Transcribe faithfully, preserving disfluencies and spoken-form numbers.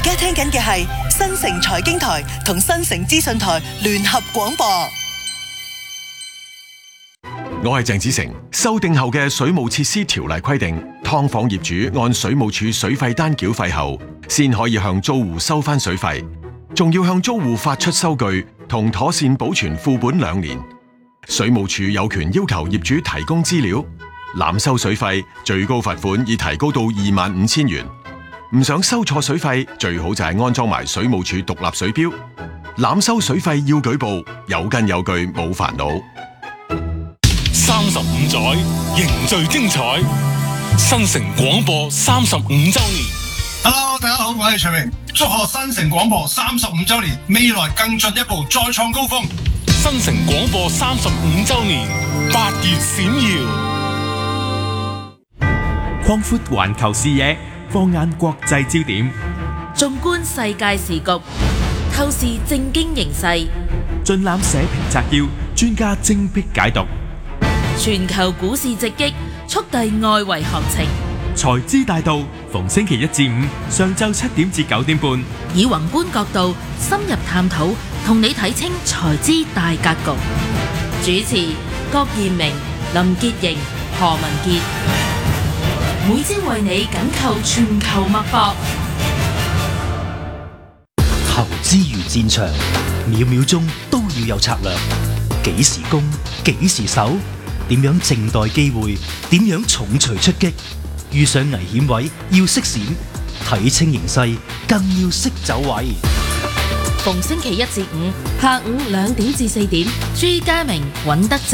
家聽緊嘅係新城財經台同新城資訊台聯合廣播。 我係鄭子誠。修訂後嘅水務設施條例規定，劏房業主按水務署水費單繳費後，先可以向租戶收翻水費，仲要向租戶發出收據同妥善保存副本兩年。水務署有權要求業主提供資料，濫收水費最高罰款已提高到二萬五千元。唔想收錯水費，最好就係安裝埋水務署獨立水標。濫收水費要舉報，有根有據冇煩惱。 三十五載凝聚精彩，新城廣播三十五週年。 Hello， 大家好，我係徐明，祝賀新城廣播三十五週年，未來更進一步，再創高峰。 新城廣播三十五週年，八月閃耀， 擴闊環球視野，放眼國際焦點， 縱觀世界時局，透視政經形勢， 盡覽社評摘要，專家精闢解讀。 全球股市直擊，速遞外圍行情。 財資大道，逢星期一至五上晝七點至九點半， 以宏觀角度深入探討，同你睇清財資大格局。主持郭彥明、林潔瑩、何文傑，每朝為你緊扣全球脈搏。 投資如戰場，秒秒鐘都要有策略。幾時攻，幾時守？點樣靜待機會？點樣重錘出擊？遇上危險位要識閃，睇清形勢更要識走位。 逢星期一至五下午兩點至四點，朱家明、尹德正